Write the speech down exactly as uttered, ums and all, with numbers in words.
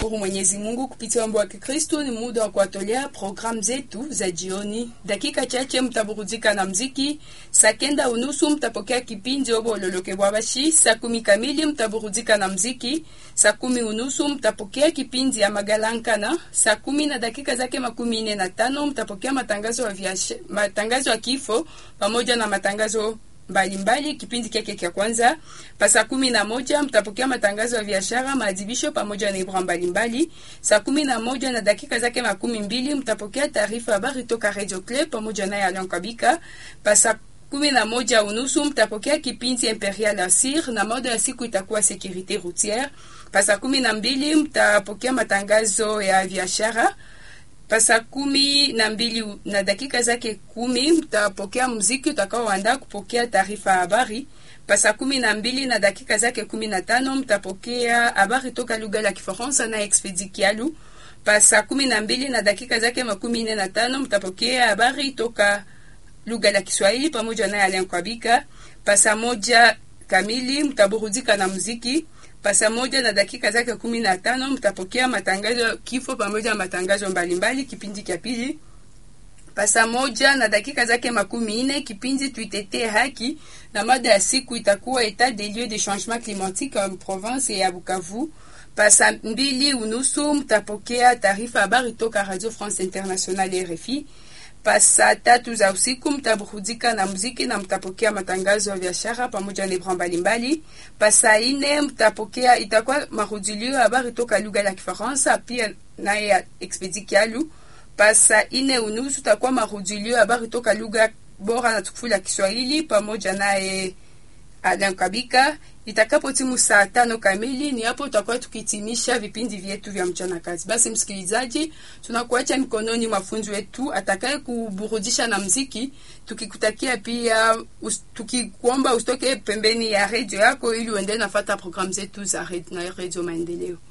kumshukuru Mwenyezi Mungu kupitia mambo ya Kikristo. Ni muda wa kuatolea programu zetu za jioni. Dakika chache mtaburudika na mziki. Saa kenda unusu mtapokea kipindi obo loloke bwabashi. Saa kumi kamili mtaburudika na mziki. Saa kumi unusu mtapokea kipindi ya Magalankana. Saa kumi na dakika zake makumi nne na tano mtapokea matangazo ya viasha, matangazo ya kifo pamoja na matangazo mbalimbali. Kipindi keke kia kwanza pasa kumi na moja mtapokea matangazo ya biashara, maadhibisho pamoja na ibra mbalimbali. Saa kumi na moja na dakika zake makumi mbili mtapokea taarifa habari toka Radio Club pamoja na Alain Kabika. Pasa kumi na moja unusu mtapokea kipindi Imperial Asir na mada ya siku itakuwa sécurité routière. Pasa kumi na mbili mtapokea matangazo ya biashara. Pasa kumi na mbili na dakika zake kumi mtapokea muziki utakaoandaa kupokea taarifa habari. Pasa kumi na mbili na dakika zake kumi na tano mtapokea habari toka lugha la Kifaransa na Expedi Kialu. Pasa kumi na mbili na dakika zake makumi nne na tano mtapokea habari toka lugha la Kiswahili pamoja na Alain Kabika. Pasa moja kamili mtaburudika na muziki. Pasa moja na dakika zake kumi na tano mtapokea matangazo kifo pamoja na matangazo mbalimbali kipindi cha pili. Pasa moja na dakika zake makumi nne kipindi tuitetee haki na mada ya siku itakuwa état des lieux de changement climatique en province ya Bukavu. Pasa mbili unusu mtapokea taarifa habari toka Radio France Internationale R F I. Pasa tatu za usiku mtaburudika na muziki na mtapokea matangazo ya biashara pamoja na ibra mbalimbali. Pasa ine mtapokea itakuwa marudilio habari toka lugha la Kifaransa pia na ya Expedi Kialu. Pasa ine unusu takuwa marudilio habari toka lugha bora na tukufu la Kiswahili pamoja na e, Alain Kabika. Itakapo timu saa tano kamili ni hapo tutakuwa tukitimisha vipindi vyetu vya mchana kazi. Basi msikilizaji, tunakuacha mikononi mwa fundi wetu atakaye kuburudisha na muziki, tukikutakia pia us, tukikuomba usitoke pembeni ya radio yako ili uendelee nafuata programu zetu za Radio Maendeleo.